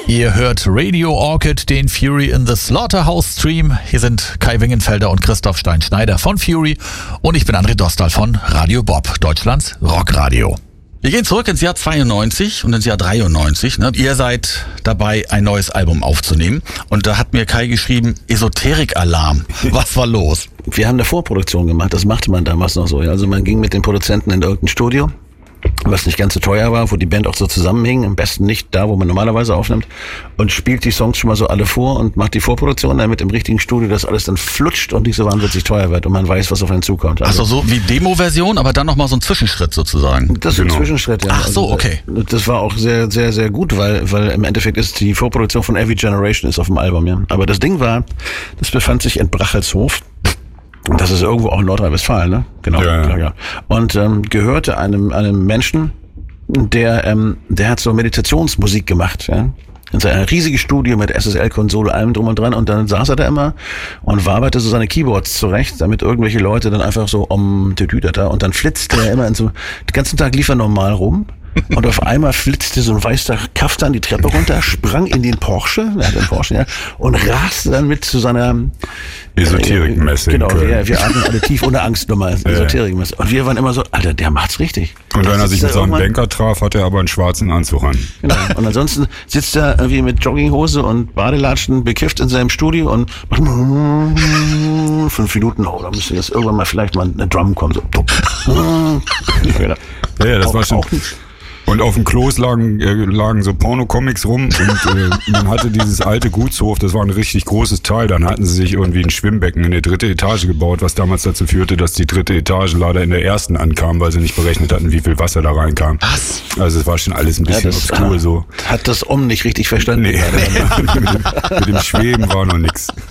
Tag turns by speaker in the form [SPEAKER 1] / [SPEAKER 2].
[SPEAKER 1] Ihr hört Radio Orchid, den Fury in the Slaughterhouse Stream. Hier sind Kai Wingenfelder und Christoph Stein-Schneider von Fury und ich bin André Dostal von Radio Bob, Deutschlands Rockradio. Wir gehen zurück ins Jahr 92 und ins Jahr 93. Ne? Ihr seid dabei, ein neues Album aufzunehmen. Und da hat mir Kai geschrieben, Esoterik-Alarm. Was war los?
[SPEAKER 2] Wir haben eine Vorproduktion gemacht, das machte man damals noch so. Also man ging mit den Produzenten in irgendein Studio, was nicht ganz so teuer war, wo die Band auch so zusammenhing, am besten nicht da, wo man normalerweise aufnimmt, und spielt die Songs schon mal so alle vor und macht die Vorproduktion, damit im richtigen Studio das alles dann flutscht und nicht so wahnsinnig teuer wird und man weiß, was auf einen zukommt.
[SPEAKER 1] Also so wie Demo-Version, aber dann nochmal so ein Zwischenschritt sozusagen.
[SPEAKER 2] Das ist ein Zwischenschritt, ja.
[SPEAKER 1] Ach so, okay.
[SPEAKER 2] Also, das war auch sehr, sehr, sehr gut, weil im Endeffekt ist die Vorproduktion von Every Generation ist auf dem Album, ja. Aber das Ding war, das befand sich in Brachelshof. Das ist irgendwo auch in Nordrhein-Westfalen, ne? Genau. Ja. Und gehörte einem Menschen, der hat so Meditationsmusik gemacht, ja. In seinem riesigen Studio mit SSL-Konsole, allem drum und dran. Und dann saß er da immer und waberte so seine Keyboards zurecht, damit irgendwelche Leute dann einfach so da. Und dann flitzte er immer den ganzen Tag lief er normal rum. Und auf einmal flitzte so ein weißer Kaftan die Treppe runter, sprang in den Porsche, er hat einen Porsche, ja, und raste dann mit zu seiner
[SPEAKER 3] Esoterikmesse.
[SPEAKER 2] Genau, wir atmen alle tief ohne Angstnummer, Esoterikmesse. Und wir waren immer so, Alter, der macht's richtig.
[SPEAKER 3] Und wenn er sich mit seinem Banker traf, hat er aber einen schwarzen Anzug an.
[SPEAKER 2] Genau. Und ansonsten sitzt er irgendwie mit Jogginghose und Badelatschen bekifft in seinem Studio und macht 5 Minuten, da müsste jetzt irgendwann mal vielleicht mal eine Drum kommen, so.
[SPEAKER 3] Ja, das war schon. Und auf dem Klos lagen so Porno-Comics rum und man hatte dieses alte Gutshof, das war ein richtig großes Teil, dann hatten sie sich irgendwie ein Schwimmbecken in der 3. Etage gebaut, was damals dazu führte, dass die 3. Etage leider in der 1. ankam, weil sie nicht berechnet hatten, wie viel Wasser da reinkam.
[SPEAKER 1] Was?
[SPEAKER 3] Also es war schon alles ein bisschen obskur so.
[SPEAKER 2] Hat das nicht richtig verstanden.
[SPEAKER 3] Nee. Mit dem Schweben war noch nix.